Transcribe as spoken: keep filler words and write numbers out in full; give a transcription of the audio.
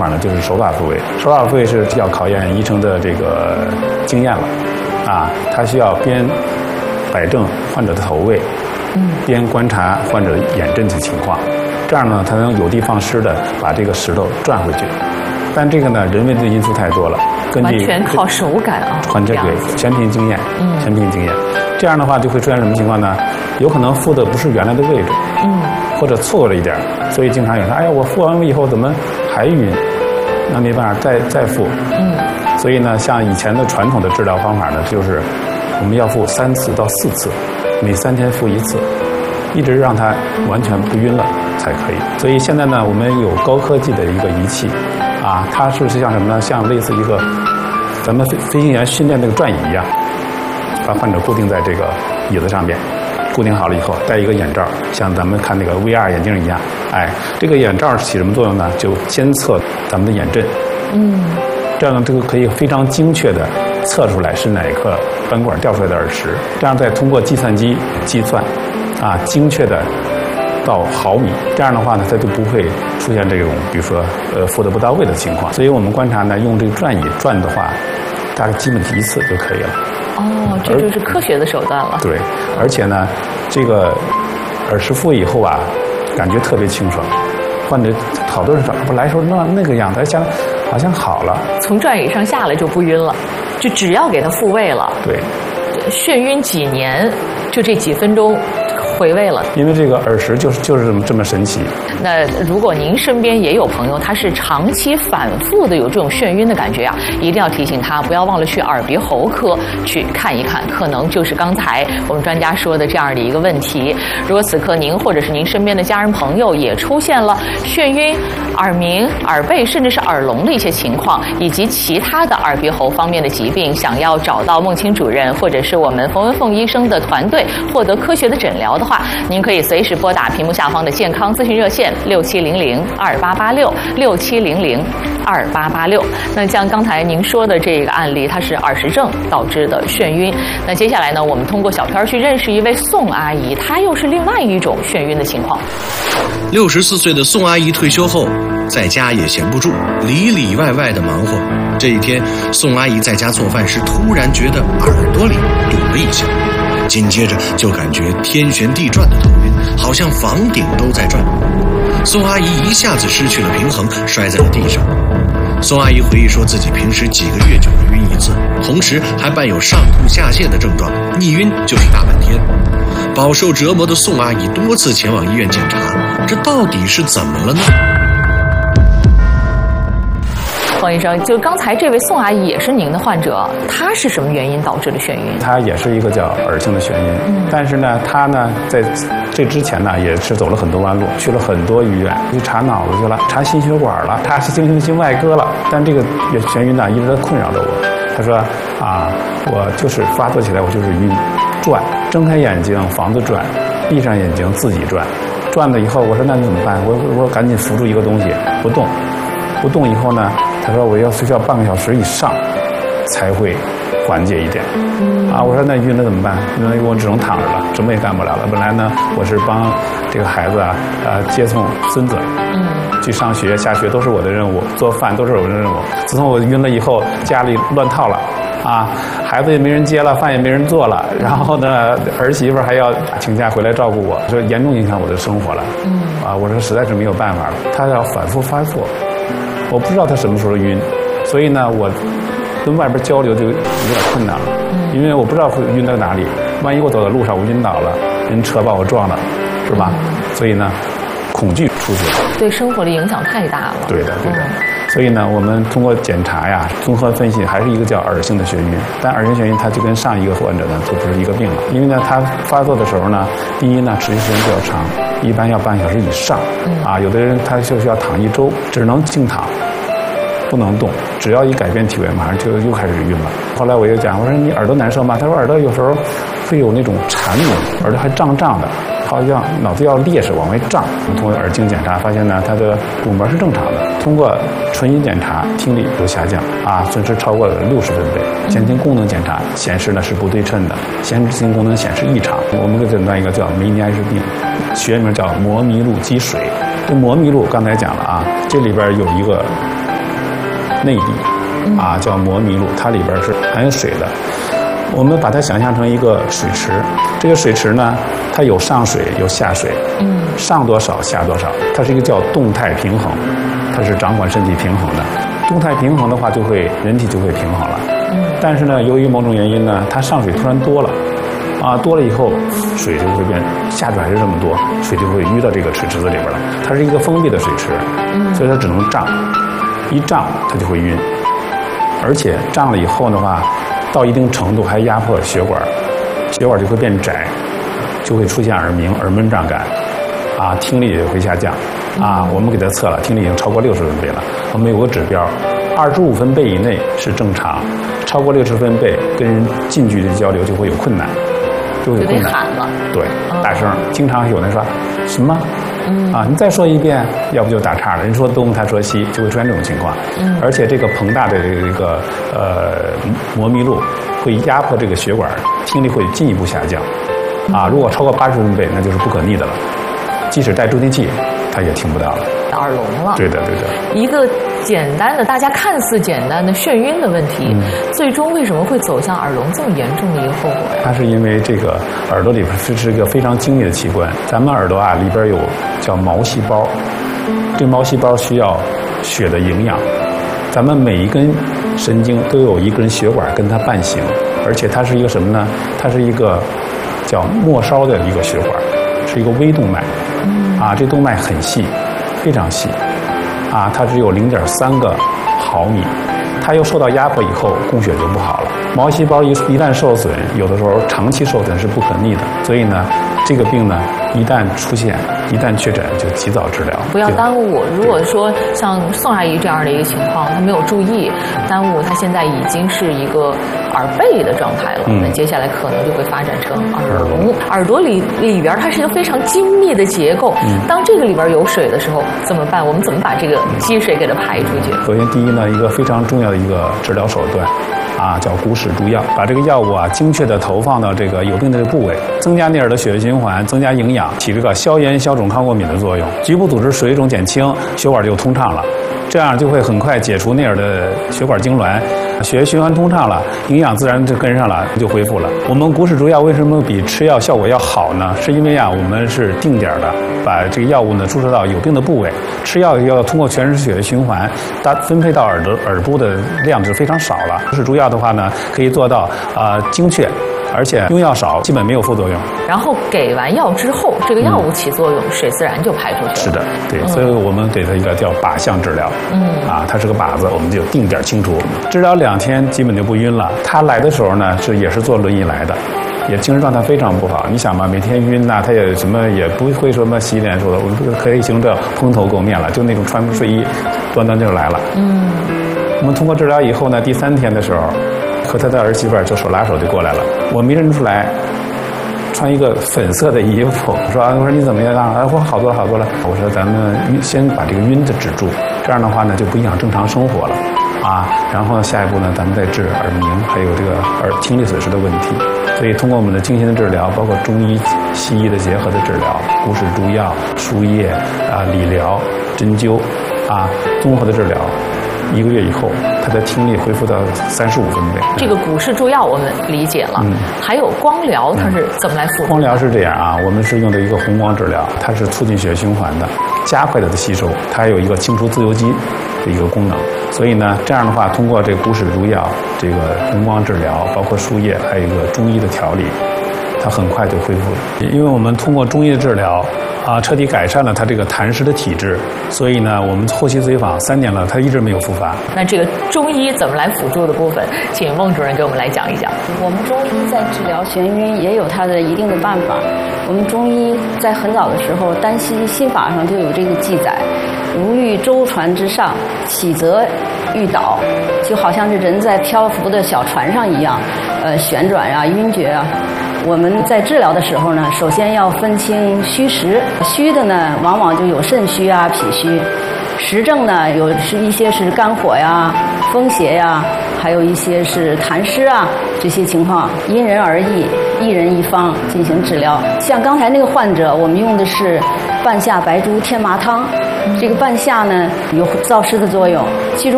呢，就是手法复位。手法复位是要考验医生的这个经验了，啊，他需要边摆正患者的头位，嗯，边观察患者眼阵的情况，这样呢，才能有的放矢的把这个石头转回去。但这个呢，人为的因素太多了，根据完全靠手感啊， 完全对，全凭经验，嗯，全凭经验。这样的话就会出现什么情况呢？有可能复的不是原来的位置，嗯，或者错了一点，所以经常有人说，哎呀，我复完位以后怎么还晕？那没办法，再再复，嗯。所以呢，像以前的传统的治疗方法呢，就是我们要复三次到四次，每三天复一次，一直让它完全不晕了才可以。所以现在呢，我们有高科技的一个仪器。啊，它是像什么呢？像类似一个咱们飞飞行员训练那个转椅一样，把患者固定在这个椅子上面，固定好了以后，戴一个眼罩，像咱们看那个 V R 眼镜一样。哎，这个眼罩起什么作用呢？就监测咱们的眼阵。嗯，这样呢，这个可以非常精确的测出来是哪个斑管掉出来的耳石，这样再通过计算机计算，啊，精确的到毫米，这样的话呢，它就不会出现这种，比如说，呃，复的不到位的情况。所以我们观察呢，用这个转椅转的话，大概基本一次就可以了。 哦，这就是科学的手段了。 对，而且呢，这个耳石复位以后啊，感觉特别清爽。患者好多人说，不来时候那那个样子，现在好像好了。 从转椅上下来就不晕了，就只要给它复位了。 对， 眩晕几年，就这几分钟。回味了， 因为这个耳石就是就是这么这么神奇。 那如果您身边也有朋友，他是长期反复的有这种眩晕的感觉啊，一定要提醒他不要忘了去耳鼻喉科去看一看，可能就是刚才我们专家说的这样的一个问题。如果此刻您或者是您身边的家人朋友也出现了眩晕、耳鸣、耳背甚至是耳聋的一些情况，以及其他的耳鼻喉方面的疾病，想要找到孟青主任或者是我们冯文凤医生的团队获得科学的诊疗的话，您可以随时拨打屏幕下方的健康咨询热线六七零零二八八六六七零零二八八六。那像刚才您说的这个案例，它是耳石症导致的眩晕。那接下来呢，我们通过小片去认识一位宋阿姨，她又是另外一种眩晕的情况。 六十四岁的宋阿姨退休后，在家也闲不住，里里外外的忙活。这一天，宋阿姨在家做饭时，突然觉得耳朵里堵了一下。紧接着就感觉天旋地转的头晕，好像房顶都在转。宋阿姨一下子失去了平衡，摔在了地上。宋阿姨回忆说，自己平时几个月就会晕一次，同时还伴有上吐下泻的症状，一晕就是大半天。饱受折磨的宋阿姨多次前往医院检查，这到底是怎么了呢？ 黄医生，就刚才这位宋阿姨也是您的患者，她是什么原因导致的眩晕？ 她也是一个叫耳性的眩晕，嗯，但是呢，她呢在这之前呢也是走了很多弯路，去了很多医院，去查脑子去了，查心血管了，查心心心外科了，但这个眩晕呢一直在困扰着我。她说啊，我就是发作起来我就是晕，转，睁开眼睛房子转，闭上眼睛自己转，转了以后我说那你怎么办？我我赶紧扶住一个东西不动，不动以后呢？他说我要需要半个小时以上才会缓解一点。啊，我说那晕了怎么办？那我只能躺着了，什么也干不了了。本来呢，我是帮这个孩子啊，呃，接送孙子，嗯，去上学下学都是我的任务，做饭都是我的任务。自从我晕了以后，家里乱套了。啊，孩子也没人接了，饭也没人做了，然后呢，儿媳妇还要请假回来照顾我，说严重影响我的生活了。嗯，啊，我说实在是没有办法了，他要反复发作。我不知道他什么时候晕，所以呢，我跟外边交流就有点困难了，因为我不知道会晕到哪里。万一我走在路上我晕倒了，人车把我撞了，是吧？所以呢，恐惧出现了， 对生活的影响太大了。 对的，对的。所以呢，我们通过检查呀，综合分析，还是一个叫耳性的眩晕。但耳性眩晕它就跟上一个患者呢，就不是一个病了。因为呢，它发作的时候呢，第一呢，持续时间比较长，一般要半小时以上。啊，有的人他就需要躺一周，只能静躺，不能动。只要一改变体位，马上就又开始晕了。后来我又讲，我说你耳朵难受吗？他说耳朵有时候会有那种缠鸣，耳朵还胀胀的。好像脑子要裂似往外胀。通过耳镜检查发现呢，它的鼓膜是正常的。通过纯音检查，听力有下降啊，损失超过了六十分贝。前庭功能检查显示呢是不对称的，前庭功能显示异常。我们给诊断一个叫梅尼埃氏病，学名叫磨迷路积水。这磨迷路刚才讲了啊，这里边有一个内壁，啊，叫磨麋鹿，它里边是含有水的。我们把它想象成一个水池，这个水池呢，它有上水有下水，嗯，上多少下多少，它是一个叫动态平衡，它是掌管身体平衡的。动态平衡的话，就会人体就会平衡了。嗯，但是呢，由于某种原因呢，它上水突然多了，啊，多了以后，水就会变，下水还是这么多，水就会淤到这个水池子里边了。它是一个封闭的水池，嗯，所以它只能胀，一胀它就会晕，而且胀了以后的话，到一定程度还压迫血管，血管就会变窄，就会出现耳鸣、耳闷胀感，啊，听力也会下降，啊，我们给它测了，听力已经超过六十分贝了。我们有个指标，二十五分贝以内是正常，超过六十分贝，跟人近距离的交流就会有困难，就会有困难。 喊了。 对，大声，经常有人说什么？嗯啊，你再说一遍，要不就打岔了。人说东，他说西，就会出现这种情况。嗯，而且这个膨大的这个呃磨麋鹿会压迫这个血管，听力会进一步下降。啊，如果超过八十分贝，那就是不可逆的了。即使带助听器，它也听不到了。 耳聋了。 对的，对的。 一个简单的，大家看似简单的眩晕的问题，嗯、最终为什么会走向耳聋这么严重的一个后果呀？ 它是因为这个耳朵里边是是一个非常精密的器官，咱们耳朵啊里边有叫毛细胞，这毛细胞需要血的营养，咱们每一根神经都有一根血管跟它伴行，而且它是一个什么呢？它是一个叫末梢的一个血管，是一个微动脉，啊，这动脉很细，非常细，啊，它只有零点三个毫米，它又受到压迫以后，供血就不好了。毛细胞一一旦受损，有的时候长期受损是不可逆的，所以呢，这个病呢，一旦出现，一旦确诊，就及早治疗， 不要耽误。如果说像宋阿姨这样的一个情况，她没有注意，耽误，她现在已经是一个耳背的状态了，嗯、那接下来可能就会发展成耳聋。耳朵里里边它是一个非常精密的结构，嗯、当这个里边有水的时候怎么办？我们怎么把这个积水给它排出去？ 首先，第一呢，一个非常重要的一个治疗手段。啊，叫骨使注药，把这个药物啊精确地投放到这个有病的部位，增加内耳的血液循环，增加营养，起这个消炎、消肿、抗过敏的作用，局部组织水肿减轻，血管就通畅了，这样就会很快解除内耳的血管痉挛，血液循环通畅了，营养自然就跟上了，就恢复了。我们骨使注药为什么比吃药效果要好呢？是因为啊，我们是定点的把这个药物呢注射到有病的部位，吃药要通过全身血液循环，它分配到耳朵耳部的量就非常少了。骨使注药的话呢，可以做到啊、呃、精确，而且用药少，基本没有副作用。 然后给完药之后，这个药物起作用，嗯、水自然就排出去了。 是的，对，嗯、所以我们给它一个叫靶向治疗。嗯，啊，它是个靶子，我们就定点清除，治疗两天基本就不晕了。他来的时候呢，是也是坐轮椅来的。也精神状态非常不好，你想吧，每天晕呐、啊，他也什么也不会说什么洗脸说的，我们可以行这蓬头垢面了，就那种穿睡衣，端端就来了。嗯，我们通过治疗以后呢，第三天的时候，和他的儿媳妇就手拉手就过来了，我没认出来，穿一个粉色的衣服，我说啊，我说你怎么样啊？我好多了好多了。我说咱们先把这个晕的止住，这样的话呢就不影响正常生活了啊。然后下一步呢，咱们再治耳鸣，还有这个耳听力损失的问题。所以通过我们的精心的治疗，包括中医、西医的结合的治疗，骨使注药、输液啊、理疗、针灸啊，综合的治疗。一个月以后，他的听力恢复到三十五分贝。 这个骨使注药我们理解了，嗯、还有光疗，它是怎么来辅助？ 光疗是这样啊，我们是用的一个红光治疗，它是促进血液循环的，加快它的吸收，它有一个清除自由基的一个功能。所以呢，这样的话，通过这个骨使注药、这个红光治疗，包括输液，还有一个中医的调理，它很快就恢复了。因为我们通过中医的治疗。啊，彻底改善了他这个痰湿的体质，所以呢，我们后期随访三年了，他一直没有复发。 那这个中医怎么来辅助的部分，请孟主任给我们来讲一讲。 我们中医在治疗眩晕也有它的一定的办法。我们中医在很早的时候，丹溪心法上就有这个记载：如遇舟船之上，起则欲倒，就好像是人在漂浮的小船上一样，呃，旋转啊，晕厥啊。我们在治疗的时候呢，首先要分清虚实。虚的呢，往往就有肾虚啊、脾虚；实症呢，有是一些是肝火呀、风邪呀，还有一些是痰湿啊，这些情况因人而异，一人一方进行治疗。像刚才那个患者，我们用的是半夏白术天麻汤。这个半夏呢有燥湿的作用，其中